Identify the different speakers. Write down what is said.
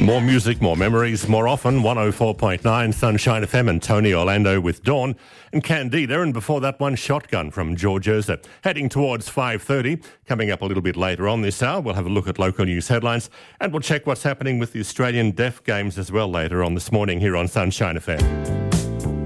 Speaker 1: More music, more memories, more often. 104.9 Sunshine FM and Tony Orlando with Dawn and Candida. And before that one, Shotgun from George Urza. Heading towards 5:30. Coming up a little bit later on this hour, we'll have a look at local news headlines and we'll check what's happening with the Australian Deaf Games as well later on this morning here on Sunshine FM.